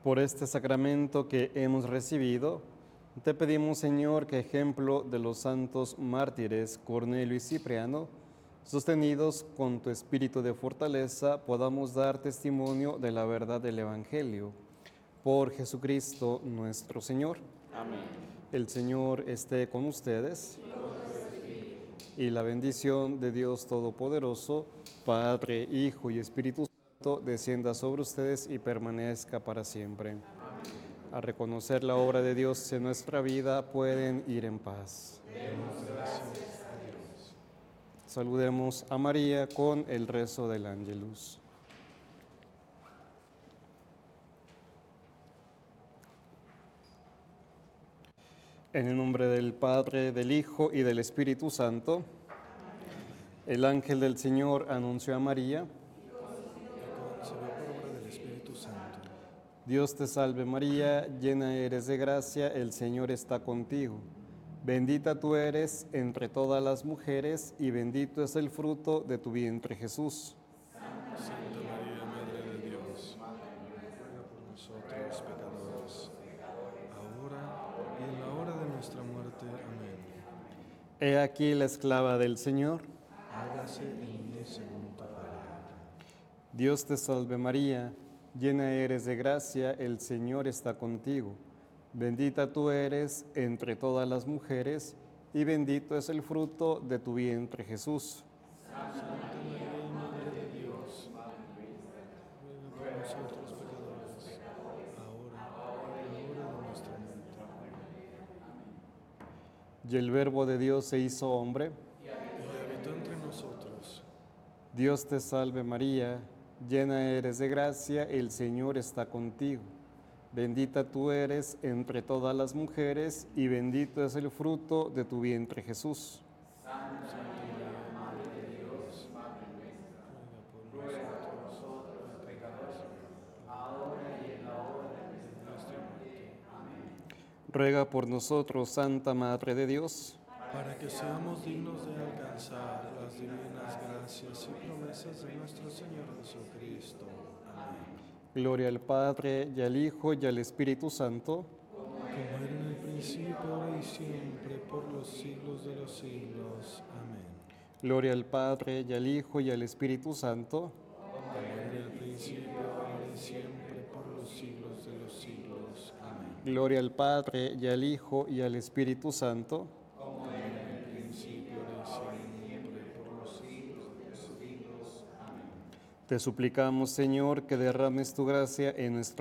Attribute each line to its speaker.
Speaker 1: Por este sacramento que hemos recibido, te pedimos, Señor, que ejemplo de los santos mártires Cornelio y Cipriano, sostenidos con tu espíritu de fortaleza, podamos dar testimonio de la verdad del Evangelio. Por Jesucristo nuestro Señor.
Speaker 2: Amén.
Speaker 1: El Señor esté con ustedes. Y la bendición de Dios Todopoderoso, Padre, Hijo y Espíritu Santo, descienda sobre ustedes y permanezca para siempre. Amén. A reconocer la obra de Dios en nuestra vida, pueden ir en paz.
Speaker 2: Demos gracias a Dios.
Speaker 1: Saludemos a María con el rezo del Ángelus. En el nombre del Padre, del Hijo y del Espíritu Santo, el ángel del Señor anunció a María:
Speaker 2: Concibió por obra del Espíritu Santo.
Speaker 1: Dios te salve María, llena eres de gracia, el Señor está contigo. Bendita tú eres entre todas las mujeres y bendito es el fruto de tu vientre Jesús.
Speaker 2: Santa María, Madre de Dios, ruega por nosotros pecadores, ahora y en la hora de nuestra muerte. Amén.
Speaker 1: He aquí la esclava del Señor.
Speaker 2: Hágase en mí según tu palabra.
Speaker 1: Dios te salve María, llena eres de gracia, el Señor está contigo. Bendita tú eres entre todas las mujeres y bendito es el fruto de tu vientre Jesús.
Speaker 2: Santa María, Madre de Dios, ruega por nosotros pecadores, ahora y en la hora de nuestra muerte.
Speaker 1: Y el Verbo de Dios se hizo hombre.
Speaker 2: Y habitó entre nosotros.
Speaker 1: Dios te salve María, llena eres de gracia, el Señor está contigo. Bendita tú eres entre todas las mujeres y bendito es el fruto de tu vientre Jesús.
Speaker 2: Santa María, Madre de Dios, ruega por nosotros pecadores, ahora y en la hora de nuestra muerte. Amén.
Speaker 1: Ruega por nosotros, Santa Madre de Dios,
Speaker 2: Para que seamos dignos de alcanzar las divinas gracias y promesas de nuestro Señor Jesucristo. Amén.
Speaker 1: gloria al Padre, y al Hijo, y al Espíritu Santo,
Speaker 2: Como era en el principio, ahora y siempre, por los siglos de los siglos. Amén.
Speaker 1: gloria al Padre, y al Hijo, y al Espíritu Santo,
Speaker 2: Como era en el principio, ahora y siempre, por los siglos de los siglos. Amén.
Speaker 1: gloria al Padre, y al Hijo, y al Espíritu Santo.
Speaker 2: Como era en el principio, ahora y siempre, por los siglos de los siglos. Amén.
Speaker 1: Te suplicamos, Señor, que derrames tu gracia en nuestra